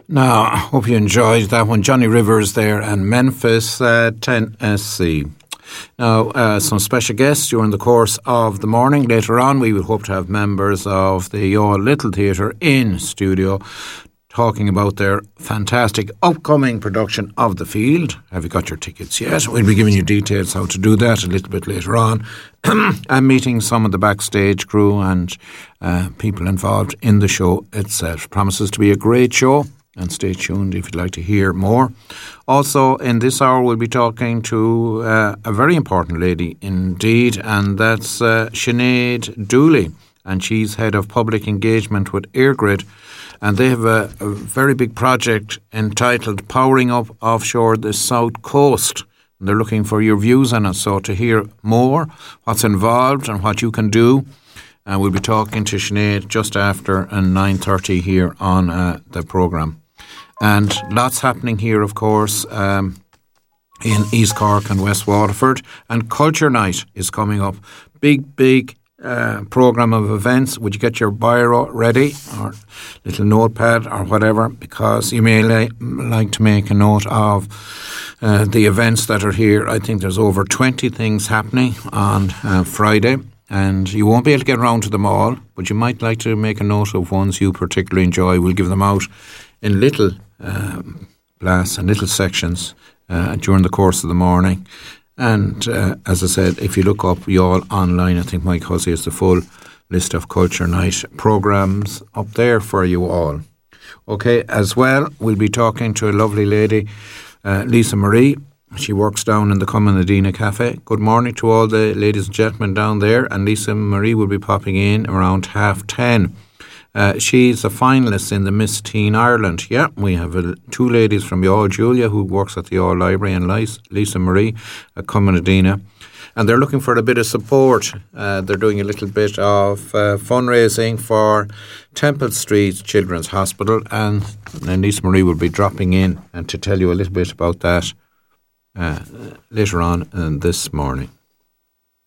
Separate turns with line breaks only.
Now, I hope you enjoyed that one. Johnny Rivers there and Memphis 10SC. Now, some special guests during the course of the morning. Later on, we will hope to have members of the Youghal Little Theatre in studio talking about their fantastic upcoming production of The Field. Have you got your tickets yet? We'll be giving you details how to do that a little bit later on. And meeting some of the backstage crew and people involved in the show itself. Promises to be a great show. And stay tuned if you'd like to hear more. Also, in this hour, we'll be talking to a very important lady indeed, and that's Sinead Dooley. And she's Head of Public Engagement with EirGrid. And they have a very big project entitled Powering Up Offshore the South Coast. And they're looking for your views on it. So to hear more, what's involved and what you can do, we'll be talking to Sinead just after 9:30 here on the programme. And lots happening here, of course, in East Cork and West Waterford. And Culture Night is coming up. Big programme of events. Would you get your biro ready or little notepad or whatever? Because you may like to make a note of the events that are here. I think there's over 20 things happening on Friday. And you won't be able to get around to them all, but you might like to make a note of ones you particularly enjoy. We'll give them out in little blasts and little sections during the course of the morning. And as I said, if you look up Youghal online, I think Mike Hussey has the full list of Culture Night programmes up there for you all. Okay, as well, we'll be talking to a lovely lady, Lisa Marie. She works down in the Cumanadina Cafe. Good morning to all the ladies and gentlemen down there. And Lisa Marie will be popping in around 10:30. She's a finalist in the Miss Teen Ireland. Yeah, we have two ladies from Youghal, Julia, who works at the Youghal Library, and Lisa Marie at Cumanadina. And they're looking for a bit of support. They're doing a little bit of fundraising for Temple Street Children's Hospital. And Lisa Marie will be dropping in and to tell you a little bit about that later on this morning.